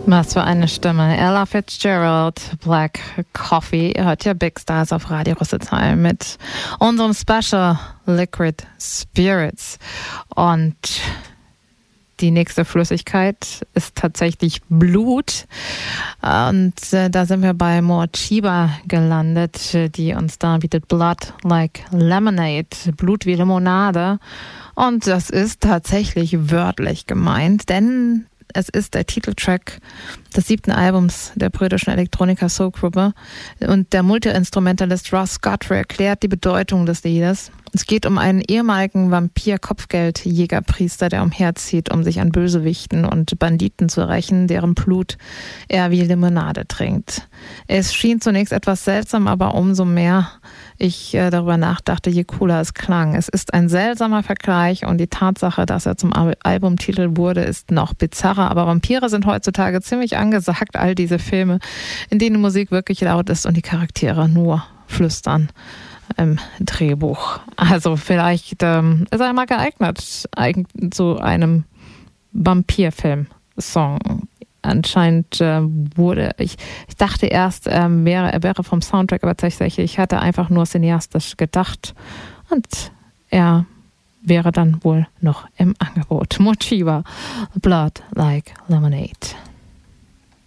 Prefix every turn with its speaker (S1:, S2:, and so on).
S1: Was für eine Stimme. Ella Fitzgerald, Black Coffee. Ihr hört ja Big Stars auf Radio Rüsselsheim mit unserem Special Liquid Spirits. Und die nächste Flüssigkeit ist tatsächlich Blut. Und da sind wir bei Morcheeba gelandet, die uns da bietet Blood Like Lemonade, Blut wie Limonade. Und das ist tatsächlich wörtlich gemeint, denn es ist der Titeltrack des 7. Albums der britischen Elektronika-Soul-Gruppe. Und der Multi-Instrumentalist Ross Godfrey erklärt die Bedeutung des Liedes. Es geht um einen ehemaligen Vampir-Kopfgeldjägerpriester, der umherzieht, um sich an Bösewichten und Banditen zu rächen, deren Blut er wie Limonade trinkt. Es schien zunächst etwas seltsam, aber umso mehr ich darüber nachdachte, je cooler es klang. Es ist ein seltsamer Vergleich und die Tatsache, dass er zum Albumtitel wurde, ist noch bizarrer. Aber Vampire sind heutzutage ziemlich angesagt, all diese Filme, in denen Musik wirklich laut ist und die Charaktere nur flüstern im Drehbuch. Also vielleicht ist er mal geeignet zu einem Vampirfilm-Song. Anscheinend ich dachte erst, er wäre vom Soundtrack, aber tatsächlich, ich hatte einfach nur cineastisch gedacht und er wäre dann wohl noch im Angebot. Morcheeba, Blood Like Lemonade.